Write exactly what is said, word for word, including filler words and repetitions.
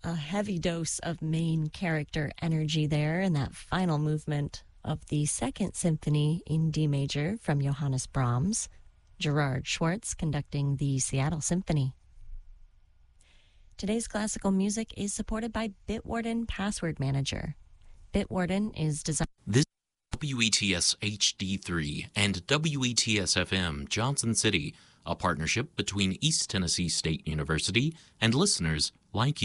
a heavy dose of main character energy there in that final movement of the Second Symphony in D major from Johannes Brahms, Gerard Schwartz conducting the Seattle Symphony. Today's classical music is supported by Bitwarden Password Manager. Bitwarden is designed... This is W E T S H D three and W E T S F M Johnson City, a partnership between East Tennessee State University and listeners like you.